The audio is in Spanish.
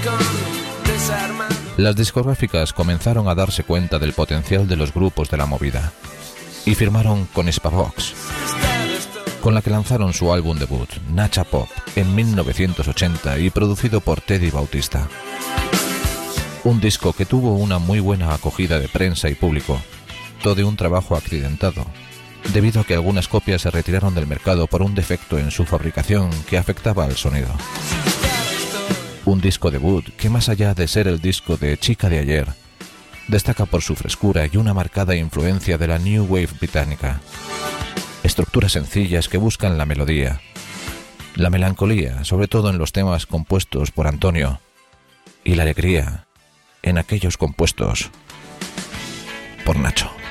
Las discográficas comenzaron a darse cuenta del potencial de los grupos de la movida y firmaron con Spavox, con la que lanzaron su álbum debut, Nacha Pop, en 1980 y producido por Teddy Bautista. Un disco que tuvo una muy buena acogida de prensa y público, todo un trabajo accidentado, debido a que algunas copias se retiraron del mercado por un defecto en su fabricación que afectaba al sonido. Un disco debut que, más allá de ser el disco de Chica de ayer, destaca por su frescura y una marcada influencia de la New Wave británica. Estructuras sencillas que buscan la melodía, la melancolía, sobre todo en los temas compuestos por Antonio, y la alegría en aquellos compuestos por Nacho.